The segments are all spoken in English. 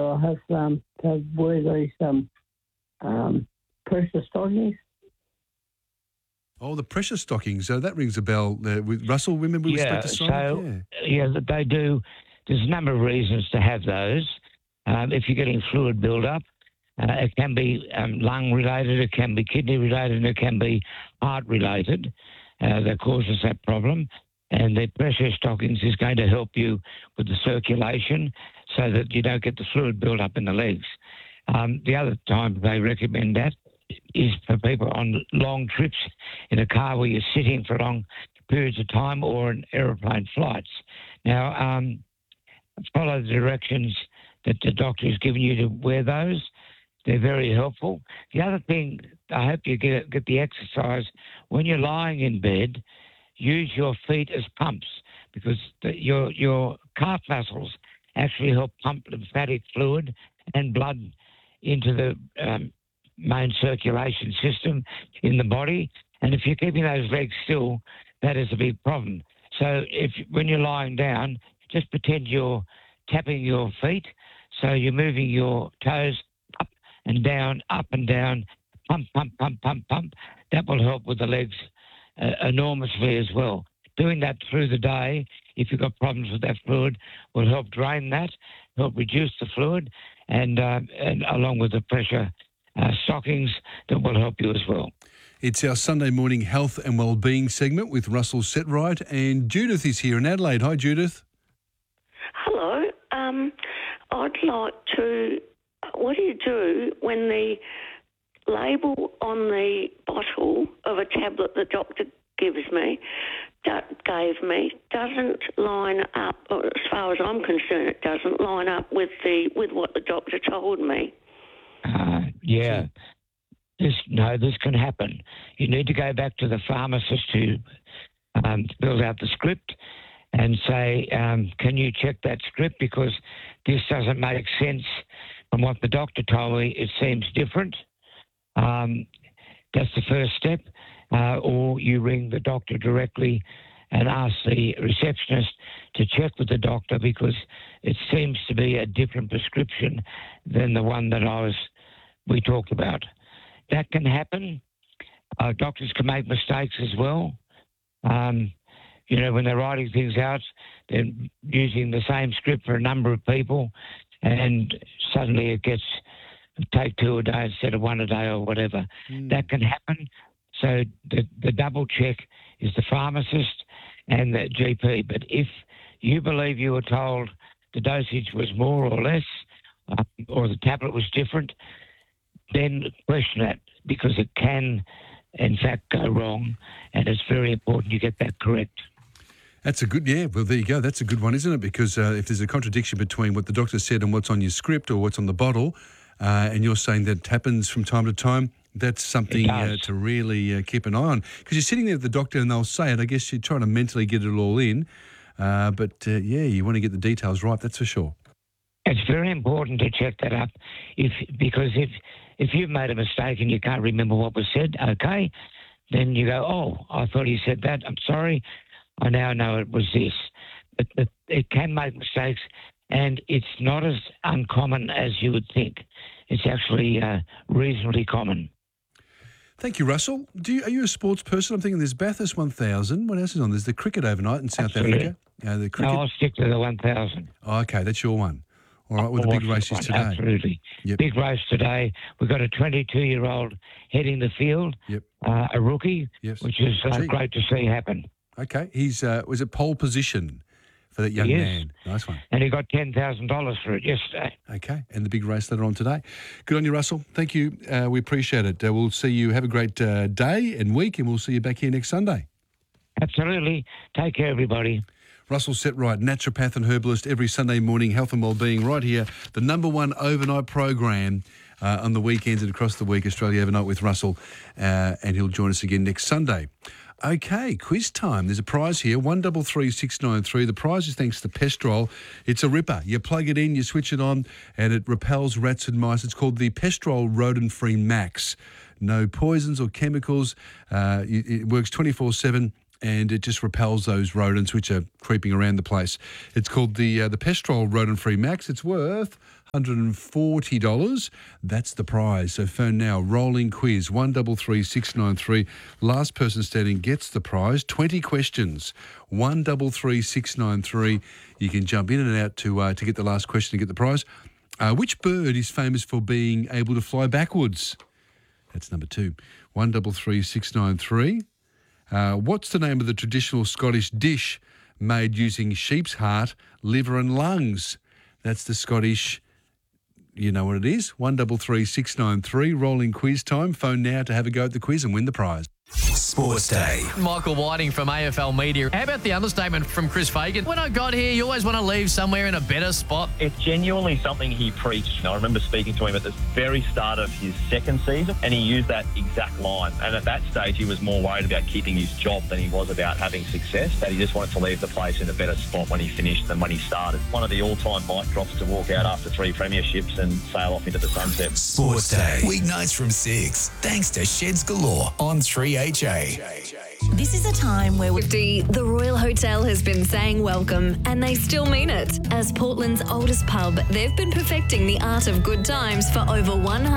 I have to wear these pressure stockings. Oh, the pressure stockings. That rings a bell with Russell. Remember we spoke to Simon? They do. There's a number of reasons to have those. If you're getting fluid build-up, it can be lung-related, it can be kidney-related, and it can be heart-related that causes that problem. And the pressure stockings is going to help you with the circulation so that you don't get the fluid build-up in the legs. The other time they recommend that is for people on long trips in a car where you're sitting for long periods of time or in aeroplane flights. Now, follow the directions that the doctor has given you to wear those. They're very helpful. The other thing, I hope you get the exercise. When you're lying in bed, use your feet as pumps because your calf muscles actually help pump lymphatic fluid and blood into the main circulation system in the body. And if you're keeping those legs still, that is a big problem. So when you're lying down, just pretend you're tapping your feet. So you're moving your toes up and down, pump, pump, pump, pump, pump. That will help with the legs enormously as well. Doing that through the day, if you've got problems with that fluid, will help drain that, help reduce the fluid, and along with the pressure stockings, that will help you as well. It's our Sunday morning health and wellbeing segment with Russell Setright, and Judith is here in Adelaide. Hi, Judith. Hello. I'd like to... What do you do when the label on the bottle of a tablet the doctor gave me doesn't line up, or as far as I'm concerned, it doesn't line up with what the doctor told me. This can happen. You need to go back to the pharmacist to build out the script and say, can you check that script because this doesn't make sense from what the doctor told me. It seems different. That's the first step. Or you ring the doctor directly and ask the receptionist to check with the doctor because it seems to be a different prescription than the one that we talked about. That can happen. Doctors can make mistakes as well. When they're writing things out, they're using the same script for a number of people and suddenly it gets take 2 a day instead of 1 a day or whatever. That can happen. So the double check is the pharmacist and the GP. But if you believe you were told the dosage was more or less or the tablet was different, then question that because it can, in fact, go wrong, and it's very important you get that correct. That's a good, well, there you go. That's a good one, isn't it? Because if there's a contradiction between what the doctor said and what's on your script or what's on the bottle, and you're saying that happens from time to time, that's something to really keep an eye on. Because you're sitting there with the doctor and they'll say it. I guess you're trying to mentally get it all in. But you want to get the details right, that's for sure. It's very important to check that up because if you've made a mistake and you can't remember what was said, okay, then you go, oh, I thought he said that. I'm sorry. I now know it was this. But it can make mistakes, and it's not as uncommon as you would think. It's actually reasonably common. Thank you, Russell. Are you a sports person? I'm thinking there's Bathurst 1000. What else is on? There's the cricket overnight in South Africa. The cricket. No, I'll stick to the 1000. Oh, okay, that's your one. All right, well, the big races today. Absolutely. Yep. Big race today. We've got a 22-year-old heading the field, a rookie, which is great to see happen. Okay, he's was it pole position for that young man? Nice one. And he got $10,000 for it yesterday. Okay, and the big race later on today. Good on you, Russell. Thank you. We appreciate it. We'll see you. Have a great day and week, and we'll see you back here next Sunday. Absolutely. Take care, everybody. Russell Setright, naturopath and herbalist, every Sunday morning, health and wellbeing, right here. The #1 overnight program on the weekends and across the week, Australia Overnight with Russell, and he'll join us again next Sunday. Okay, quiz time. There's a prize here, 133693. The prize is thanks to Pestrol. It's a ripper. You plug it in, you switch it on, and it repels rats and mice. It's called the Pestrol Rodent-Free Max. No poisons or chemicals. It works 24/7. And it just repels those rodents which are creeping around the place. It's called the Pestrol Rodent-Free Max. It's worth $140. That's the prize. So phone now. Rolling quiz 133693. Last person standing gets the prize. 20 questions. 133693. You can jump in and out to get the last question and get the prize. Which bird is famous for being able to fly backwards? That's number 2. 133693. What's the name of the traditional Scottish dish made using sheep's heart, liver and lungs? That's the Scottish... You know what it is. 133693. Rolling quiz time. Phone now to have a go at the quiz and win the prize. Sports Day. Michael Whiting from AFL Media. How about the understatement from Chris Fagan? When I got here, you always want to leave somewhere in a better spot. It's genuinely something he preached. I remember speaking to him at the very start of his second season, and he used that exact line. And at that stage, he was more worried about keeping his job than he was about having success, that he just wanted to leave the place in a better spot when he finished than when he started. One of the all-time mic drops to walk out after 3 premierships and sail off into the sunset. Sports Day. Weeknights from 6. Thanks to Sheds Galore on 3HA. This is a time where the Royal Hotel has been saying welcome, and they still mean it. As Portland's oldest pub, they've been perfecting the art of good times for over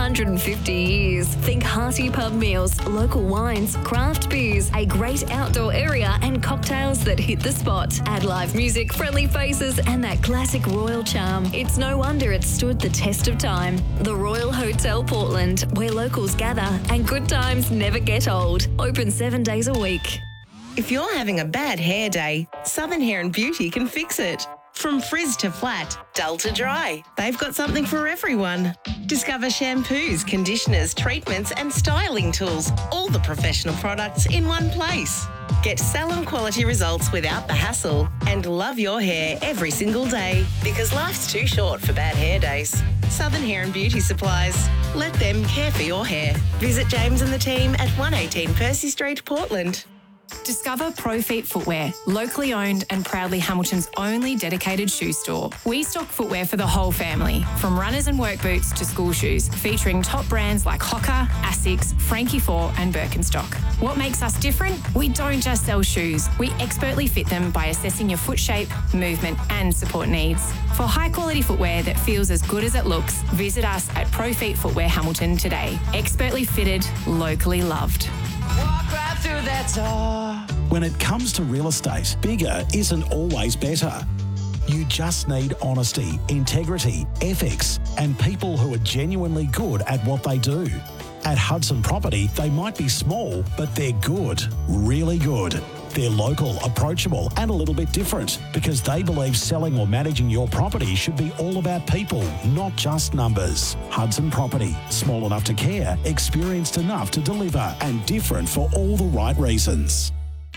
150 years. Think hearty pub meals, local wines, craft beers, a great outdoor area, and cocktails that hit the spot. Add live music, friendly faces, and that classic royal charm. It's no wonder it's stood the test of time. The Royal Hotel Portland, where locals gather and good times never get old. Open 7 days a week. If you're having a bad hair day, Southern Hair and Beauty can fix it. From frizz to flat, dull to dry, they've got something for everyone. Discover shampoos, conditioners, treatments and styling tools, all the professional products in one place. Get salon quality results without the hassle and love your hair every single day, because life's too short for bad hair days. Southern Hair and Beauty Supplies. Let them care for your hair. Visit James and the team at 118 Percy Street, Portland. Discover Pro Feet Footwear, locally owned and proudly Hamilton's only dedicated shoe store. We stock footwear for the whole family, from runners and work boots to school shoes, featuring top brands like Hoka, Asics, Frankie 4 and Birkenstock. What makes us different? We don't just sell shoes. We expertly fit them by assessing your foot shape, movement and support needs. For high-quality footwear that feels as good as it looks, visit us at Pro Feet Footwear Hamilton today. Expertly fitted, locally loved. Walk right through that door. When it comes to real estate, bigger isn't always better. You just need honesty, integrity, ethics, and people who are genuinely good at what they do. At Hudson Property, they might be small, but they're good, really good. They're local, approachable, and a little bit different, because they believe selling or managing your property should be all about people, not just numbers. Hudson Property, small enough to care, experienced enough to deliver, and different for all the right reasons.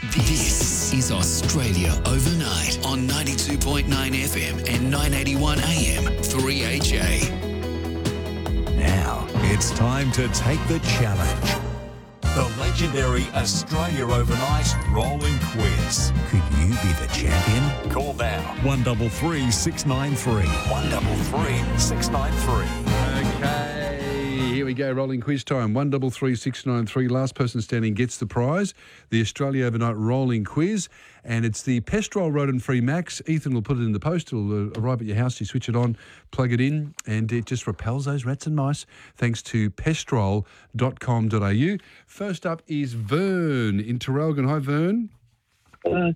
This is Australia Overnight on 92.9 FM and 981 AM 3HA. Now it's time to take the challenge. The legendary Australia Overnight Rolling Quiz. Could you be the champion? Call now. 133 693. 133 693. Okay, here we go. Rolling quiz time. 133 693. Last person standing gets the prize. The Australia Overnight Rolling Quiz. And it's the Pestrol Rodent-Free Max. Ethan will put it in the post. It'll arrive at your house. You switch it on, plug it in, and it just repels those rats and mice thanks to pestrol.com.au. First up is Vern in Terrelgan. Hi, Vern. Hello,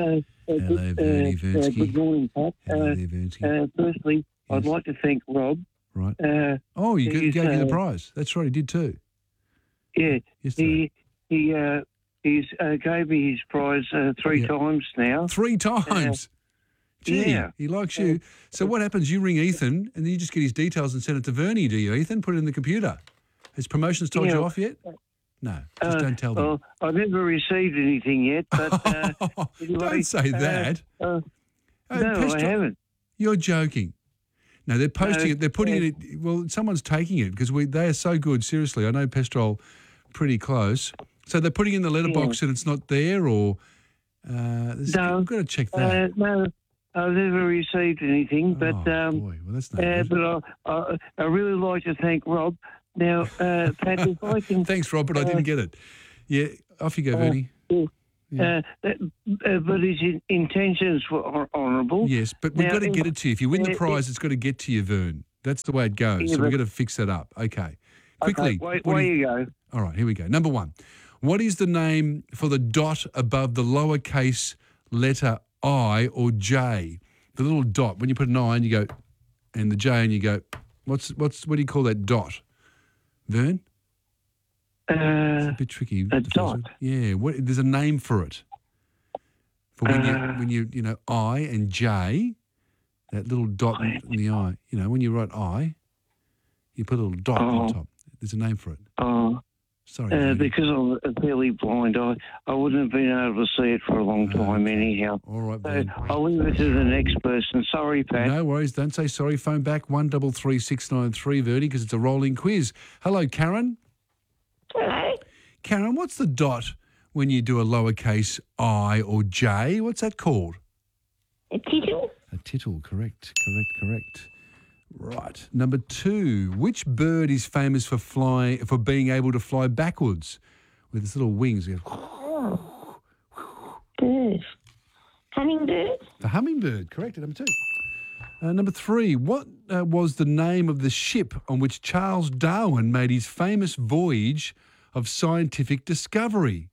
Vernie Vernsky. good morning, Pat. Hello there, Vernsky. Firstly, Yes. I'd like to thank Rob. Right. Uh, You he's, gave you the prize. That's right, he did too. Yeah, Yesterday. he's gave me his prize 3 times now. 3 times? Gee, yeah. he likes you. So what happens? You ring Ethan and then you just get his details and send it to Vernie, do you, Ethan? Put it in the computer. Has promotions told you off yet? No, just don't tell them. Well, I've never received anything yet, but anyway, don't say that. No, Pestrol- I haven't. You're joking. No, they're posting it. They're putting it. Well, someone's taking it because they are so good. Seriously, I know Pestrol pretty close. So they're putting in the letterbox and it's not there, or No, we've got to check that. No, I've never received anything, but boy, well that's no good. but I really like to thank Rob. Now, Pat, if I can. Thanks, Rob, but I didn't get it. Yeah, off you go, Vernie. Yeah. But his intentions were honourable. Yes, but we've Now, got to get it to you. If you win the prize, it's got to get to you, Vern. That's the way it goes. Yeah, so we've but- got to fix that up. Okay. Quickly. Okay, what do you go. All right, here we go. Number one. What is the name for the dot above the lowercase letter I or J? The little dot. When you put an I and you go, and the J and you go, what do you call that dot? Vern? It's a bit tricky. A dot? Yeah. There's a name for it. For when you I and J, that little dot in the I. You know, when you write I, you put a little dot on top. There's a name for it. Oh. Sorry. Because I'm fairly blind, I wouldn't have been able to see it for a long time anyhow. All right, so Ben. I'll leave it to the next person. Sorry, Pat. No worries. Don't say sorry. Phone back 133693, Verdi, because it's a rolling quiz. Hello, Karen. Hello. Karen, what's the dot when you do a lowercase I or J? What's that called? A tittle. A tittle, correct. Right. Number two, which bird is famous for being able to fly backwards with its little wings? Bird. Hummingbird. The hummingbird, correct. Number two. Number three, what was the name of the ship on which Charles Darwin made his famous voyage of scientific discovery?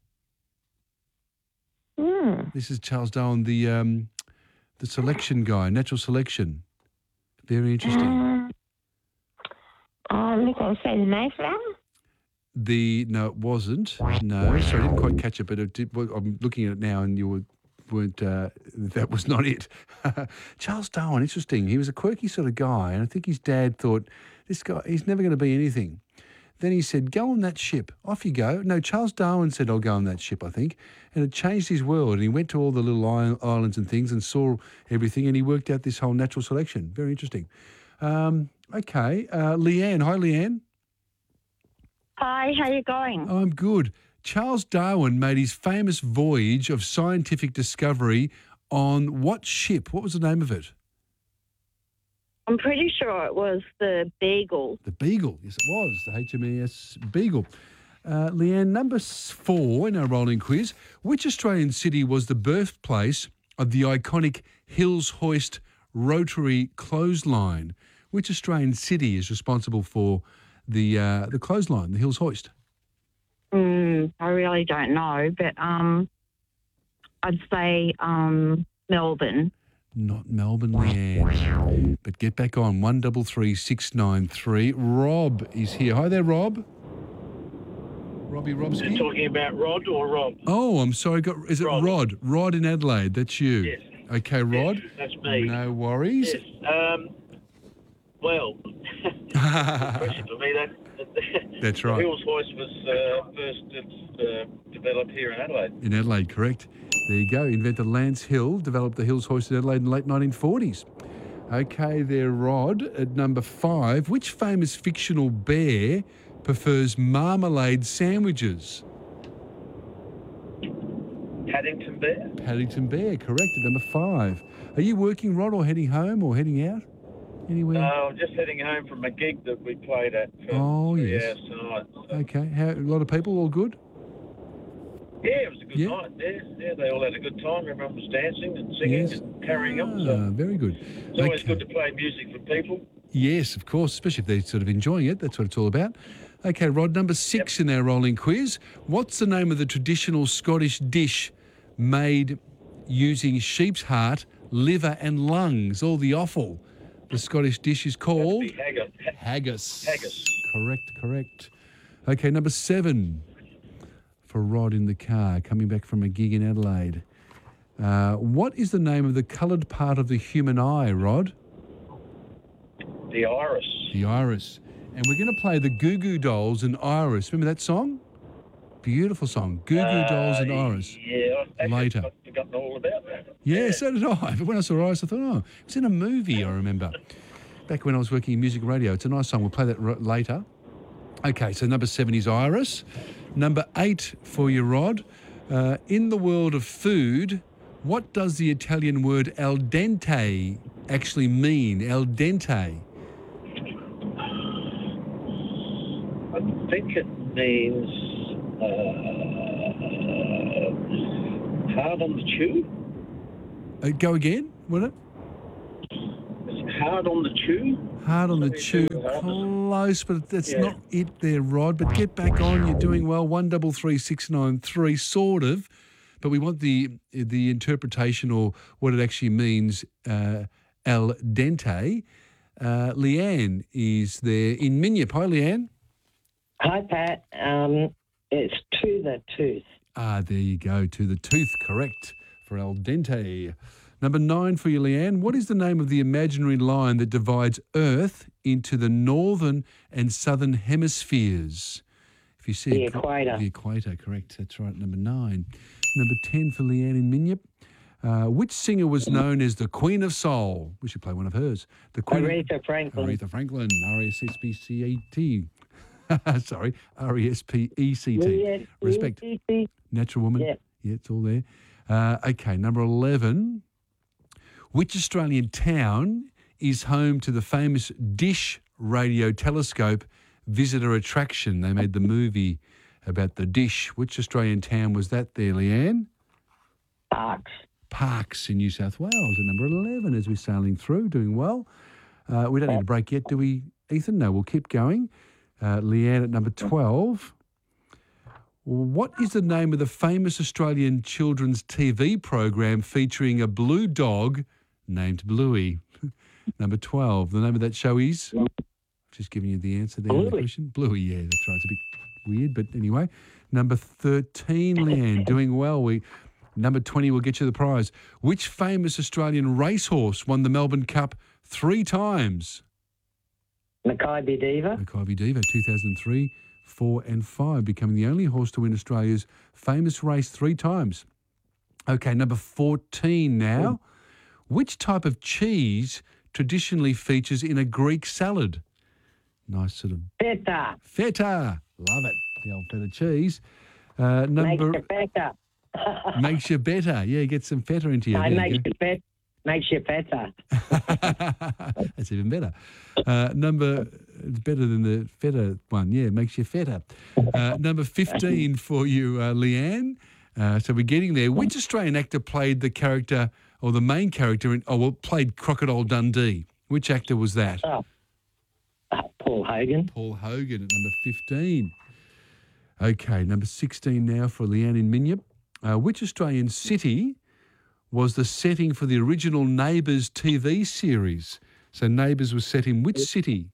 This is Charles Darwin, the selection guy, natural selection. Very interesting. Look, I'll say the Mayflower. No, it wasn't. No, sorry, I didn't quite catch it, but I'm looking at it now, and you weren't. That was not it. Charles Darwin, interesting. He was a quirky sort of guy, and I think his dad thought, this guy, he's never going to be anything. Then he said, go on that ship. Off you go. No, Charles Darwin said, I'll go on that ship, I think. And it changed his world. And he went to all the little islands and things and saw everything, and he worked out this whole natural selection. Very interesting. Okay. Leanne. Hi, Leanne. Hi, how you going? I'm good. Charles Darwin made his famous voyage of scientific discovery on what ship? What was the name of it? I'm pretty sure it was the Beagle. The Beagle, yes it was, the HMAS Beagle. Leanne, number 4 in our rolling quiz. Which Australian city was the birthplace of the iconic Hills Hoist rotary clothesline? Which Australian city is responsible for the clothesline, the Hills Hoist? I really don't know, but I'd say Melbourne. Not Melbourne, Leanne. But get back on 133693. Rob is here. Hi there, Rob. Robbie Robski. You're talking about Rod or Rob? Oh, I'm sorry. Is it Rod? Rod in Adelaide. That's you. Yes. Okay, Rod. Yes, that's me. No worries. Yes. Well, question for me. That's right. The Hills Hoist was first developed here in Adelaide. In Adelaide, correct. There you go. Inventor Lance Hill developed the Hills Hoist in Adelaide in the late 1940s. Okay, there, Rod. At number 5, which famous fictional bear prefers marmalade sandwiches? Paddington Bear. Paddington Bear, correct. At number 5. Are you working, Rod, or heading home or heading out? Anywhere? I'm just heading home from a gig that we played at for 3 hours tonight. So. Okay. A lot of people, all good? Yeah, it was a good night. Yeah, they all had a good time. Everyone was dancing and singing and carrying on. So Very good. it's always good to play music for people. Yes, of course, especially if they're sort of enjoying it. That's what it's all about. Okay, Rod, number 6 in our rolling quiz. What's the name of the traditional Scottish dish made using sheep's heart, liver and lungs, all the offal? The Scottish dish is called? Haggis. Haggis. Correct. Okay, number 7 for Rod in the car, coming back from a gig in Adelaide. What is the name of the coloured part of the human eye, Rod? The iris. The iris. And we're going to play the Goo Goo Dolls and Iris. Remember that song? Beautiful song. Goo Goo Dolls and Iris. Yeah, Later. I've forgotten all about that. Yeah, so did I. But when I saw Iris, I thought, it was in a movie, I remember. Back when I was working in music radio. It's a nice song. We'll play that later. Okay, so number 7 is Iris. Number 8 for you, Rod. In the world of food, what does the Italian word al dente actually mean? Al dente. I think it means hard on the chew. Go again, will it? Is it Hard on the Chew. Hard on the chew. Close, but that's not it there, Rod. But get back on. You're doing well. 133693, sort of. But we want the interpretation or what it actually means, al dente. Leanne is there in Minyip. Hi, Leanne. Hi, Pat. It's to the tooth. There you go. To the tooth, correct, for al dente. Number 9 for you, Leanne. What is the name of the imaginary line that divides Earth into the northern and southern hemispheres? If you see The equator. The equator, correct. That's right. Number 9. Number 10 for Leanne in Minyip. Which singer was known as the Queen of Soul? We should play one of hers. The Queen Aretha Franklin. Aretha Franklin. R-E-S-P-C-A-T. Sorry. R-E-S-P-E-C-T. Respect. Natural Woman. Yeah. Yeah, it's all there. Okay, number 11. Which Australian town is home to the famous Dish radio telescope visitor attraction? They made the movie about the Dish. Which Australian town was that there, Leanne? Parkes in New South Wales at number 11 as we're sailing through, doing well. We don't need a break yet, do we, Ethan? No, we'll keep going. Leanne at number 12. What is the name of the famous Australian children's TV program featuring a blue dog named Bluey? Number 12. The name of that show is? Just giving you the answer there. The question. Bluey, yeah, that's right. It's a bit weird, but anyway. Number 13, Leanne, doing well. Number 20 will get you the prize. Which famous Australian racehorse won the Melbourne Cup 3 times? Mackay Diva. Mackay Diva, 2003, 4 and 5, becoming the only horse to win Australia's famous race 3 times. Okay, number 14 now. Which type of cheese traditionally features in a Greek salad? Nice sort of... Feta. Feta. Love it. The old feta cheese. Makes you better. Makes you better. Yeah, get some feta into you. No, makes you better. That's even better. It's better than the feta one. Yeah, makes you fatter. Number 15 for you, Leanne. So we're getting there. Which Australian actor played the character or the main character played Crocodile Dundee? Which actor was that? Paul Hogan. Paul Hogan at number 15. Okay, number 16 now for Leanne in Minyip. Which Australian city was the setting for the original Neighbours TV series? So Neighbours was set in which city?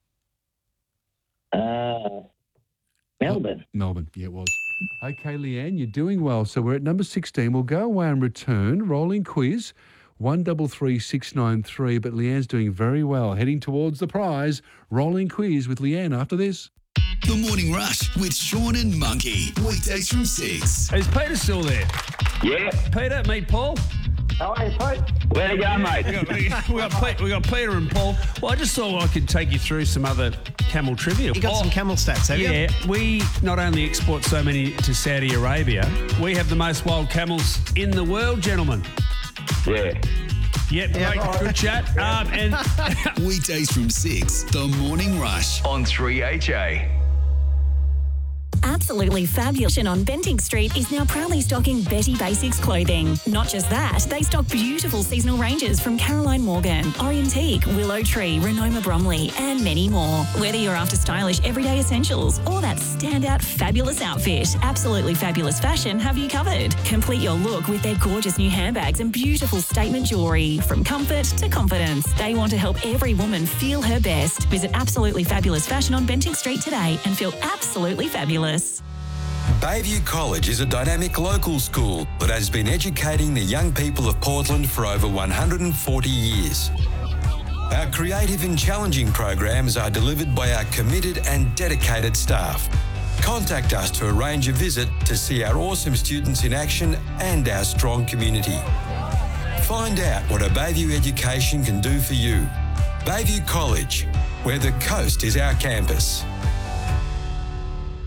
Melbourne. Melbourne, yeah, it was. Okay, Leanne, you're doing well. So we're at number 16. We'll go away and return. Rolling quiz, 133693. But Leanne's doing very well, heading towards the prize. Rolling quiz with Leanne after this. The Morning Rush with Sean and Monkey. Weekdays from 6. Is Peter still there? Yeah. Peter, meet Paul. How are you, Pete? Where you going, mate? We got Peter and Paul. Well, I just thought I could take you through some other camel trivia. You got some camel stats, have you? Yeah. We not only export so many to Saudi Arabia, we have the most wild camels in the world, gentlemen. Yeah. Yep, great, good chat. And Weekdays from 6, The Morning Rush on 3HA. Absolutely Fabulous on Bentinck Street is now proudly stocking Betty Basics clothing. Not just that, they stock beautiful seasonal ranges from Caroline Morgan, Orientique, Willow Tree, Renoma Bromley, and many more. Whether you're after stylish everyday essentials or that standout fabulous outfit, Absolutely Fabulous Fashion have you covered. Complete your look with their gorgeous new handbags and beautiful statement jewellery. From comfort to confidence, they want to help every woman feel her best. Visit Absolutely Fabulous Fashion on Bentinck Street today and feel absolutely fabulous. Bayview College is a dynamic local school that has been educating the young people of Portland for over 140 years. Our creative and challenging programs are delivered by our committed and dedicated staff. Contact us to arrange a visit to see our awesome students in action and our strong community. Find out what a Bayview education can do for you. Bayview College, where the coast is our campus.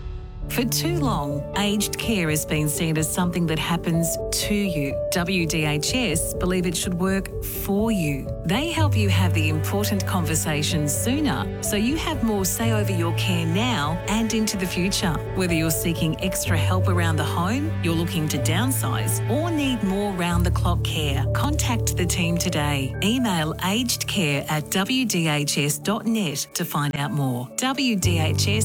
For too long, aged care has been seen as something that happens to you. WDHS believe it should work for you. They help you have the important conversations sooner, so you have more say over your care now and into the future. Whether you're seeking extra help around the home, you're looking to downsize, or need more round-the-clock care, contact the team today. Email agedcare@wdhs.net to find out more. WDHS